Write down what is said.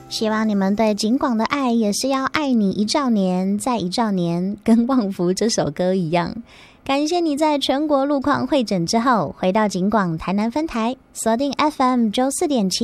希望你们对景广的爱也是要爱你1兆年再1兆年，跟旺福这首歌一样。感谢你在全国路况会诊之后回到景广台南分台，锁定 FM 94.7